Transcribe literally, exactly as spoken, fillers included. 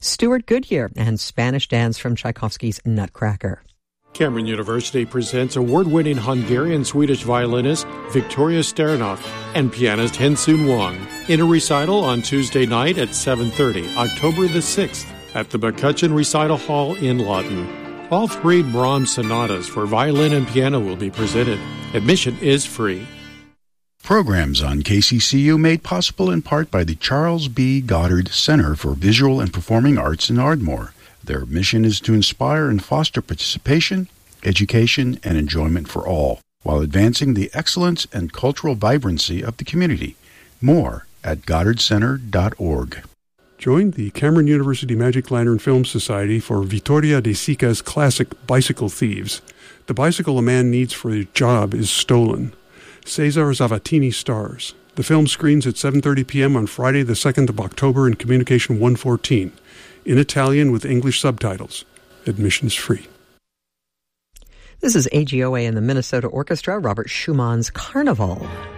Stuart Goodyear and Spanish Dance from Tchaikovsky's Nutcracker. Cameron University presents award-winning Hungarian-Swedish violinist Victoria Sternov and pianist Hensun Wang in a recital on Tuesday night at seven thirty, October the sixth, at the McCutcheon Recital Hall in Lawton. All three Brahms sonatas for violin and piano will be presented. Admission is free. Programs on K C C U made possible in part by the Charles B. Goddard Center for Visual and Performing Arts in Ardmore. Their mission is to inspire and foster participation, education, and enjoyment for all, while advancing the excellence and cultural vibrancy of the community. More at goddard center dot org. Join the Cameron University Magic Lantern Film Society for Vittoria De Sica's classic Bicycle Thieves. The bicycle a man needs for a job is stolen. Cesar Zavattini stars. The film screens at seven thirty p.m. on Friday the second of October in Communication one fourteen. In Italian with English subtitles. Admission is free. This is A G O A and the Minnesota Orchestra, Robert Schumann's Carnival.